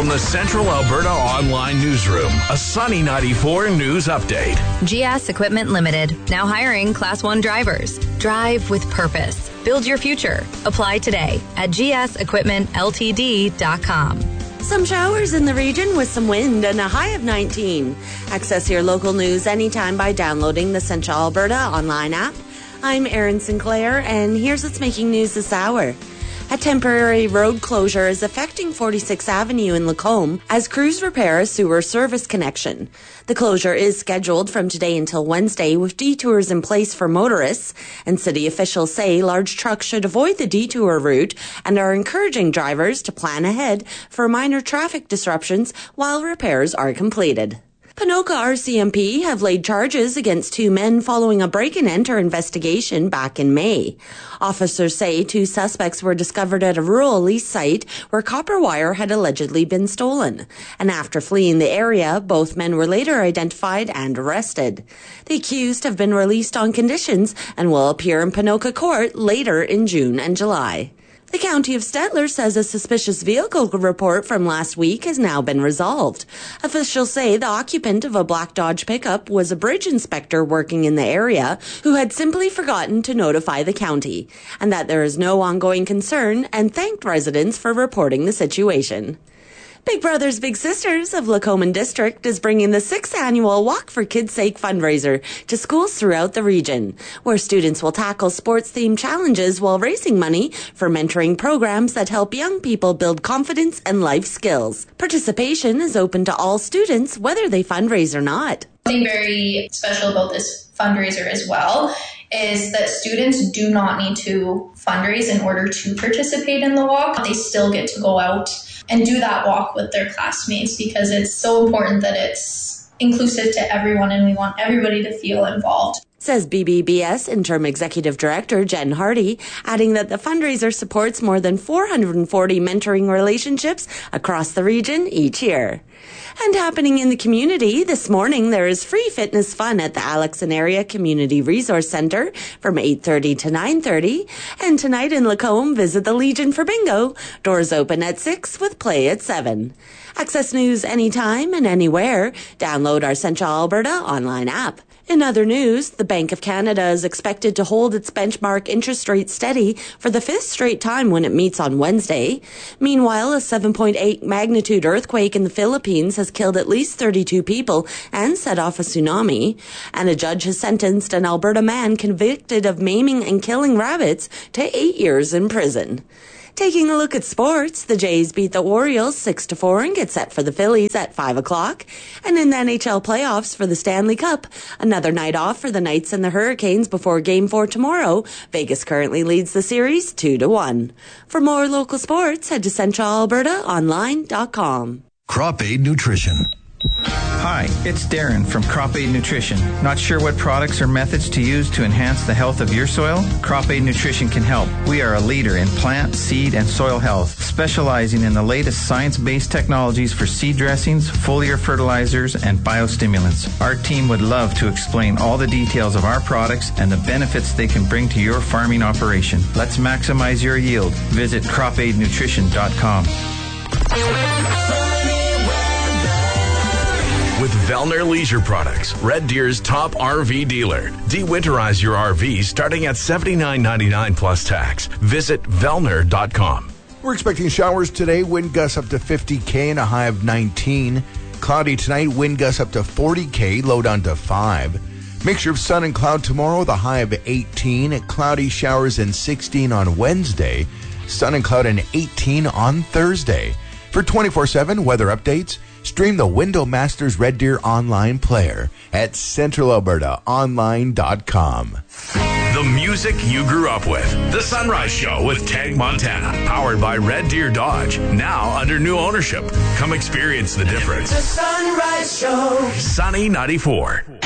from the Central Alberta Online Newsroom, a Sunny 94 news update. GS Equipment Limited, now hiring Class 1 drivers. Drive with purpose. Build your future. Apply today at gsequipmentltd.com. Some showers in the region with some wind and a high of 19. Access your local news anytime by downloading the Central Alberta Online app. I'm Erin Sinclair, and here's what's making news this hour. A temporary road closure is affecting 46th Avenue in Lacombe as crews repair a sewer service connection. The closure is scheduled from today until Wednesday with detours in place for motorists, and city officials say large trucks should avoid the detour route and are encouraging drivers to plan ahead for minor traffic disruptions while repairs are completed. Ponoka RCMP have laid charges against 2 men following a break-and-enter investigation back in May. Officers say 2 suspects were discovered at a rural lease site where copper wire had allegedly been stolen. And after fleeing the area, both men were later identified and arrested. The accused have been released on conditions and will appear in Ponoka Court later in June and July. The County of Stettler says a suspicious vehicle report from last week has now been resolved. Officials say the occupant of a black Dodge pickup was a bridge inspector working in the area who had simply forgotten to notify the county, and that there is no ongoing concern, and thanked residents for reporting the situation. Big Brothers Big Sisters of Lacombe District is bringing the 6th annual Walk for Kids' Sake fundraiser to schools throughout the region, where students will tackle sports-themed challenges while raising money for mentoring programs that help young people build confidence and life skills. Participation is open to all students, whether they fundraise or not. Something very special about this fundraiser as well is that students do not need to fundraise in order to participate in the walk. They still get to go out and do that walk with their classmates because it's so important that it's inclusive to everyone and we want everybody to feel involved. Says BBBS Interim Executive Director Jen Hardy, adding that the fundraiser supports more than 440 mentoring relationships across the region each year. And happening in the community, this morning there is free fitness fun at the Alexon Area Community Resource Centre from 8:30 to 9:30. And tonight in Lacombe, visit the Legion for bingo. Doors open at 6 with play at 7. Access news anytime and anywhere. Download our Central Alberta online app. In other news, the Bank of Canada is expected to hold its benchmark interest rate steady for the 5th straight time when it meets on Wednesday. Meanwhile, a 7.8 magnitude earthquake in the Philippines has killed at least 32 people and set off a tsunami. And a judge has sentenced an Alberta man convicted of maiming and killing rabbits to 8 years in prison. Taking a look at sports, the Jays beat the Orioles 6-4 and get set for the Phillies at 5 o'clock. And in the NHL playoffs for the Stanley Cup, another night off for the Knights and the Hurricanes before Game 4 tomorrow. Vegas currently leads the series 2-1. For more local sports, head to CentralAlbertaOnline.com. Crop Aid Nutrition. Hi, it's Darren from Crop Aid Nutrition. Not sure what products or methods to use to enhance the health of your soil? Crop Aid Nutrition can help. We are a leader in plant, seed, and soil health, specializing in the latest science-based technologies for seed dressings, foliar fertilizers, and biostimulants. Our team would love to explain all the details of our products and the benefits they can bring to your farming operation. Let's maximize your yield. Visit cropaidnutrition.com. With Vellner Leisure Products, Red Deer's top RV dealer. De-winterize your RV starting at $79.99 plus tax. Visit Vellner.com. We're expecting showers today, wind gusts up to 50K and a high of 19. Cloudy tonight, wind gusts up to 40K, low down to 5. Mixture of sun and cloud tomorrow with a high of 18. Cloudy showers and 16 on Wednesday. Sun and cloud and 18 on Thursday. For 24/7 weather updates, stream the Window Masters Red Deer online player at CentralAlbertaOnline.com. The music you grew up with. The Sunrise Show with Tag Montana. Powered by Red Deer Dodge. Now under new ownership. Come experience the difference. The Sunrise Show. Sunny 94.